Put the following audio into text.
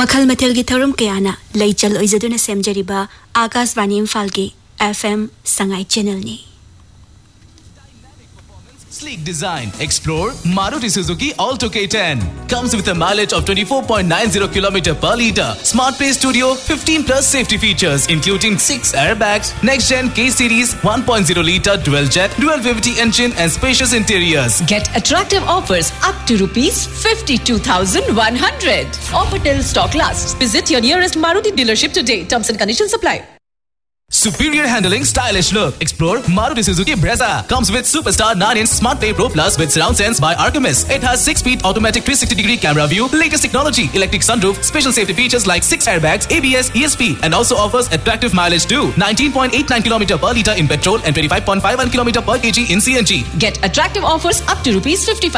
मखल मथेल की थौरम कयाना लैचल ओइजदुना सेमजरिबा Akashvani इम्फालगी FM Sangai channel नि Sleek design. Explore Maruti Suzuki Alto K10. Comes with a mileage of 24.90 km per litre. Smart Pay Studio 15 plus safety features including 6 airbags, next gen K series 1.0 litre dual jet, dual VVT engine and spacious interiors. Get attractive offers up to rupees 52,100. Offer till stock lasts. Visit your nearest Maruti dealership today. Terms and conditions apply. Superior handling, stylish look. Explore Maruti Suzuki Brezza. Comes with Superstar 9-inch Smart Pay Pro Plus with surround sense by Archimedes. It has 6-speed automatic 360-degree camera view, latest technology, electric sunroof, special safety features like 6 airbags, ABS, ESP, and also offers attractive mileage too. 19.89 km per litre in petrol and 25.51 km per kg in CNG. Get attractive offers up to rupees 55.